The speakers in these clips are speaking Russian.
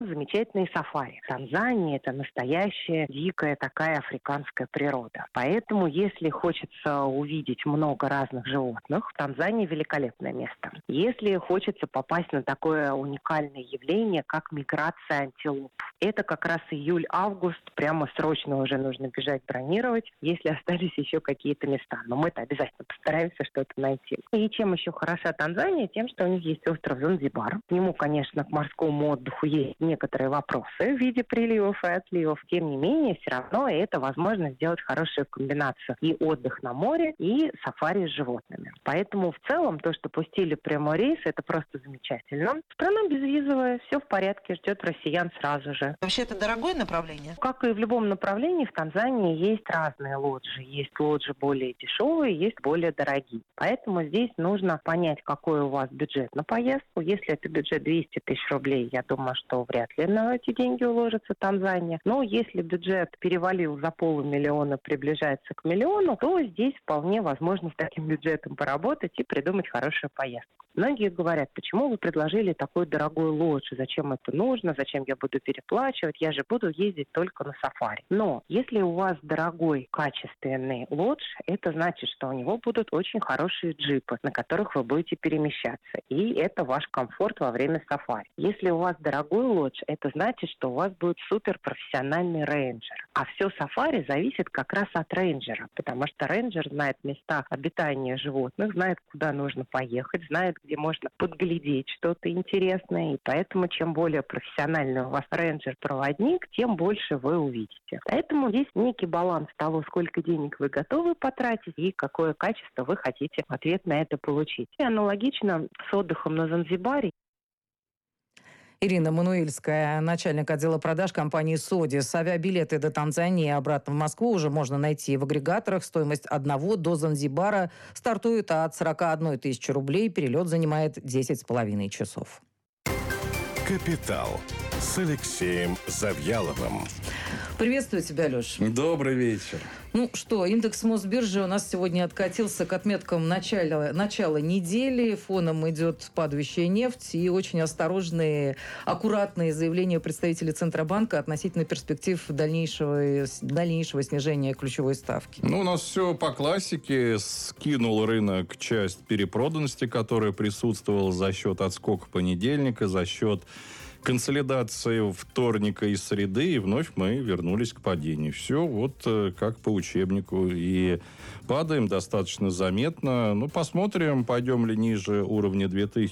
Замечательные сафари. Танзания – это настоящая дикая такая африканская природа. Поэтому, если хочется увидеть много разных животных, Танзания – великолепное место. Если хочется попасть на такое уникальное явление, как миграция антилоп, это как раз июль-август, прямо срочно уже нужно бежать бронировать, если остались еще какие-то места. Но мы-то обязательно постараемся что-то найти. И чем еще хороша Танзания? Тем, что у них есть остров Занзибар. К нему, конечно, к морскому отдыху есть некоторые вопросы в виде приливов и отливов. Тем не менее, все равно это возможно сделать хорошую комбинацию и отдых на море, и сафари с животными. Поэтому в целом то, что пустили прямой рейс, это просто замечательно. Страна безвизовая, все в порядке, ждет россиян сразу же. Вообще это дорогое направление? Как и в любом направлении, в Танзании есть разные лоджии. Есть лоджии более дешевые, есть более дорогие. Поэтому здесь нужно понять, какой у вас бюджет на поездку. Если это бюджет 200 тысяч рублей, я думаю, что вряд ли на эти деньги уложится Танзания. Но если бюджет перевалил за 500 000, приближается к 1 миллиону, то здесь вполне возможно с таким бюджетом поработать и придумать хорошую поездку. Многие говорят, почему вы предложили такой дорогой лодж, зачем это нужно, зачем я буду переплачивать, я же буду ездить только на сафари. Но если у вас дорогой, качественный лодж, это значит, что у него будут очень хорошие джипы, на которых вы будете перемещаться. И это ваш комфорт во время сафари. Если у вас дорогой лодж, это значит, что у вас будет суперпрофессиональный рейнджер. А все сафари зависит как раз от рейнджера, потому что рейнджер знает места обитания животных, знает, куда нужно поехать, знает, где можно подглядеть что-то интересное. И поэтому, чем более профессиональный у вас рейнджер-проводник, тем больше вы увидите. Поэтому здесь некий баланс того, сколько денег вы готовы потратить и какое качество вы хотите в ответ на это получить. И аналогично с отдыхом на Занзибаре. Ирина Мануильская, начальник отдела продаж компании «Содис». Авиабилеты до Танзании и обратно в Москву уже можно найти в агрегаторах. Стоимость одного до Занзибара стартует от 41 тысячи рублей. Перелет занимает 10,5 часов. «Капитал» с Алексеем Завьяловым. Приветствую тебя, Леш. Добрый вечер. Ну что, индекс Мосбиржи у нас сегодня откатился к отметкам начала недели. Фоном идет падающая нефть и очень осторожные, аккуратные заявления представителей Центробанка относительно перспектив дальнейшего снижения ключевой ставки. Ну, у нас все по классике. Скинул рынок часть перепроданности, которая присутствовала за счет отскока понедельника, за счет консолидации вторника и среды, и вновь мы вернулись к падению. Все вот как по учебнику. И падаем достаточно заметно. Ну, посмотрим, пойдем ли ниже уровня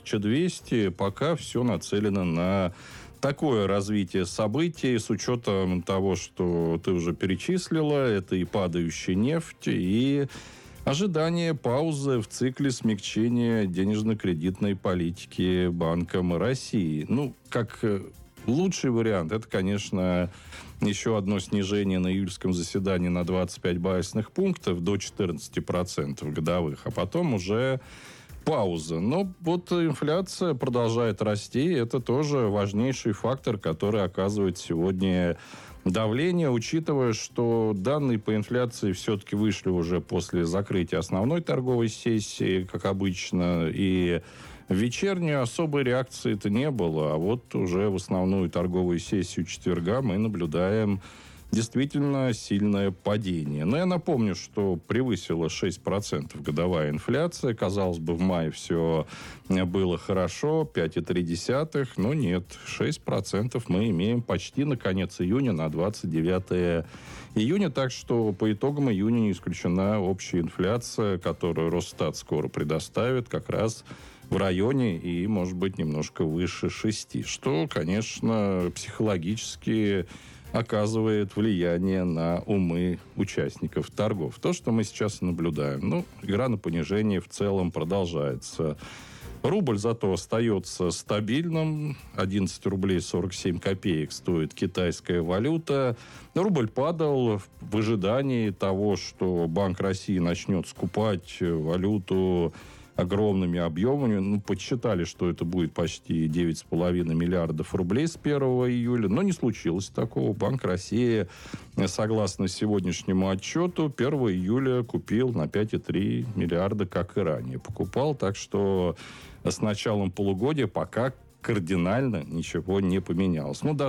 2200. Пока все нацелено на такое развитие событий с учетом того, что ты уже перечислила. Это и падающая нефть, и ожидание паузы в цикле смягчения денежно-кредитной политики Банком России. Ну, как лучший вариант, это, конечно, еще одно снижение на июльском заседании на 25 базисных пунктов до 14% годовых, а потом уже пауза. Но вот инфляция продолжает расти. Это тоже важнейший фактор, который оказывает сегодня давление, учитывая, что данные по инфляции все-таки вышли уже после закрытия основной торговой сессии, как обычно, и в вечернюю особой реакции-то не было. А вот уже в основную торговую сессию четверга мы наблюдаем действительно сильное падение. Но я напомню, что превысила 6% годовая инфляция. Казалось бы, в мае все было хорошо, 5,3%, но нет, 6% мы имеем почти на конец июня, на 29 июня. Так что по итогам июня не исключена общая инфляция, которую Росстат скоро предоставит, как раз в районе и, может быть, немножко выше 6. Что, конечно, психологически оказывает влияние на умы участников торгов. То, что мы сейчас наблюдаем. Ну, игра на понижение в целом продолжается. Рубль зато остается стабильным. 11 рублей 47 копеек стоит китайская валюта. Рубль падал в ожидании того, что Банк России начнет скупать валюту огромными объемами. Ну, подсчитали, что это будет почти 9,5 миллиардов рублей с 1 июля. Но не случилось такого. Банк России, согласно сегодняшнему отчету, 1 июля купил на 5,3 миллиарда, как и ранее покупал. Так что с началом полугодия пока кардинально ничего не поменялось. Ну,